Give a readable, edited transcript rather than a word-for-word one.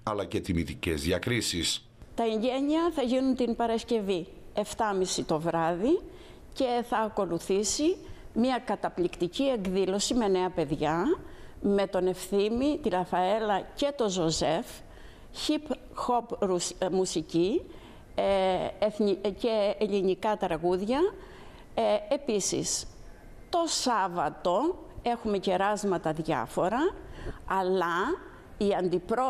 αλλά και τιμητικές διακρίσεις. Τα εγγένεια θα γίνουν την Παρασκευή 7.30 το βράδυ και θα ακολουθήσει μια καταπληκτική εκδήλωση με νέα παιδιά, με τον Ευθύμη, τη Ραφαέλα και τον Ζωζέφ, hip-hop μουσική και ελληνικά τραγούδια. Επίσης, το Σάββατο έχουμε κεράσματα διάφορα, αλλά η αντιπρόεδρος